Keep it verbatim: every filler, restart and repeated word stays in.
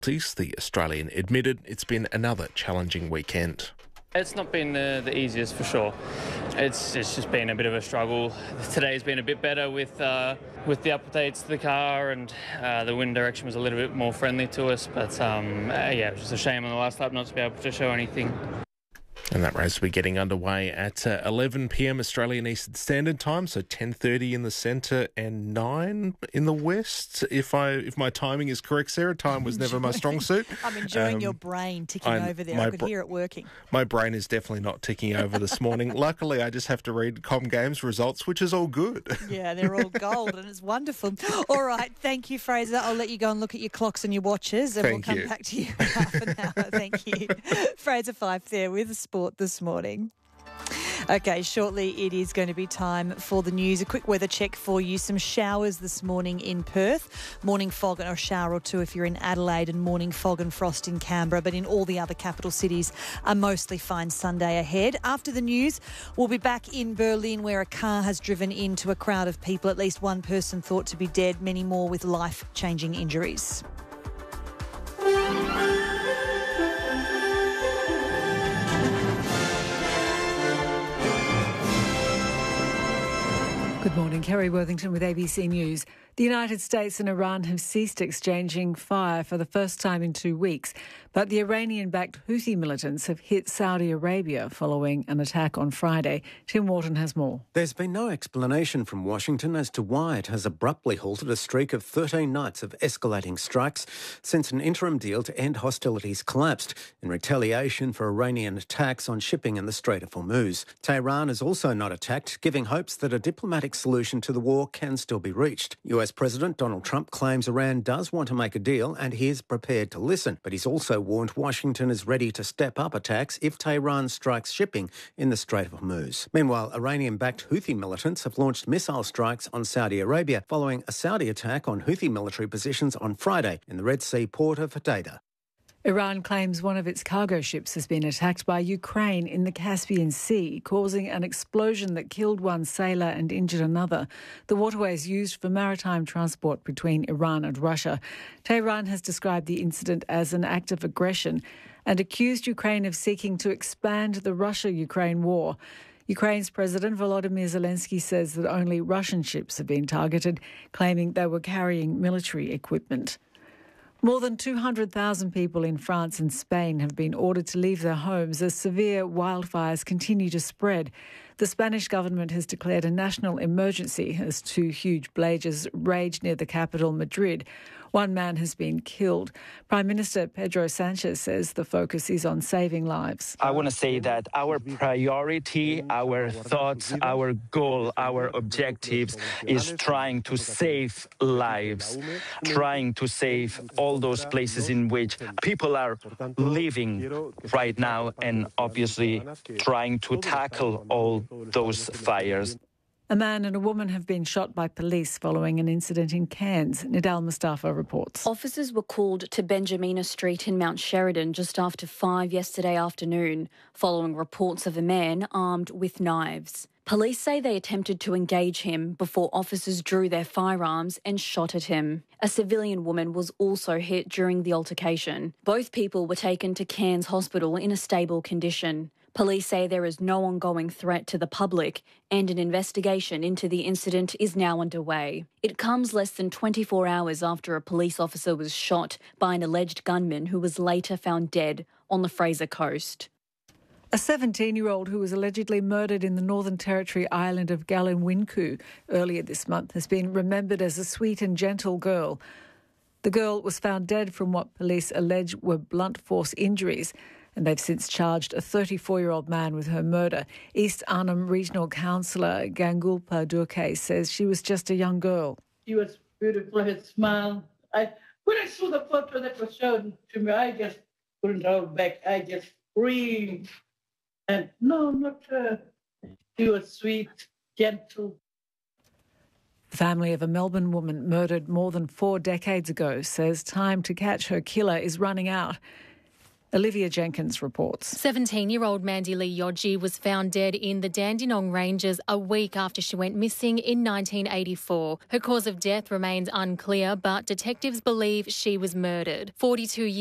The Australian admitted it's been another challenging weekend. It's not been the, the easiest for sure. It's it's just been a bit of a struggle. Today's been a bit better with uh, with the updates to the car, and uh, the wind direction was a little bit more friendly to us. But um, uh, yeah, it was just a shame on the last lap not to be able to show anything. And that race will be getting underway at uh, eleven p.m. Australian Eastern Standard Time, so ten thirty in the centre and nine in the west. If I if my timing is correct, Sarah, time was never my strong suit. I'm enjoying um, your brain ticking I'm, over there. I could br- hear it working. My brain is definitely not ticking over this morning. Luckily, I just have to read ComGames results, which is all good. Yeah, they're all gold and it's wonderful. All right, thank you, Fraser. I'll let you go and look at your clocks and your watches, and Thank we'll come you. back to you in half an hour. Thank you. Fraser Fife there with sport this morning. Okay, shortly it is going to be time for the news. A quick weather check for you. Some showers this morning in Perth. Morning fog or a shower or two if you're in Adelaide, and morning fog and frost in Canberra. But in all the other capital cities, a mostly fine Sunday ahead. After the news, we'll be back in Berlin, where a car has driven into a crowd of people. At least one person thought to be dead, many more with life-changing injuries. Good morning, Kerry Worthington with A B C News. The United States and Iran have ceased exchanging fire for the first time in two weeks, but the Iranian-backed Houthi militants have hit Saudi Arabia following an attack on Friday. Tim Wharton has more. There's been no explanation from Washington as to why it has abruptly halted a streak of thirteen nights of escalating strikes since an interim deal to end hostilities collapsed in retaliation for Iranian attacks on shipping in the Strait of Hormuz. Tehran is also not attacked, giving hopes that a diplomatic solution to the war can still be reached. U S President Donald Trump claims Iran does want to make a deal and he is prepared to listen, but he's also warned Washington is ready to step up attacks if Tehran strikes shipping in the Strait of Hormuz. Meanwhile, Iranian-backed Houthi militants have launched missile strikes on Saudi Arabia following a Saudi attack on Houthi military positions on Friday in the Red Sea port of Hodeidah. Iran claims one of its cargo ships has been attacked by Ukraine in the Caspian Sea, causing an explosion that killed one sailor and injured another. The waterway is used for maritime transport between Iran and Russia. Tehran has described the incident as an act of aggression and accused Ukraine of seeking to expand the Russia-Ukraine war. Ukraine's President Volodymyr Zelensky says that only Russian ships have been targeted, claiming they were carrying military equipment. More than two hundred thousand people in France and Spain have been ordered to leave their homes as severe wildfires continue to spread. The Spanish government has declared a national emergency as two huge blazes rage near the capital, Madrid. One man has been killed. Prime Minister Pedro Sanchez says the focus is on saving lives. I want to say that our priority, our thoughts, our goal, our objectives is trying to save lives, trying to save all those places in which people are living right now, and obviously trying to tackle all those fires. A man and a woman have been shot by police following an incident in Cairns. Nidal Mustafa reports. Officers were called to Benjamina Street in Mount Sheridan just after five yesterday afternoon, following reports of a man armed with knives. Police say they attempted to engage him before officers drew their firearms and shot at him. A civilian woman was also hit during the altercation. Both people were taken to Cairns Hospital in a stable condition. Police say there is no ongoing threat to the public and an investigation into the incident is now underway. It comes less than twenty-four hours after a police officer was shot by an alleged gunman who was later found dead on the Fraser Coast. A seventeen-year-old who was allegedly murdered in the Northern Territory island of Galliwinku earlier this month has been remembered as a sweet and gentle girl. The girl was found dead from what police allege were blunt force injuries, and they've since charged a thirty-four-year-old man with her murder. East Arnhem Regional Councillor Gangulpa Durke says she was just a young girl. She was beautiful, her smile. I, when I saw the photo that was shown to me, I just couldn't hold back. I just screamed. And no, not her. She was sweet, gentle. The family of a Melbourne woman murdered more than four decades ago says time to catch her killer is running out. Olivia Jenkins reports. seventeen-year-old Mandy Lee Yodji was found dead in the Dandenong Ranges a week after she went missing in nineteen eighty-four. Her cause of death remains unclear, but detectives believe she was murdered. forty-two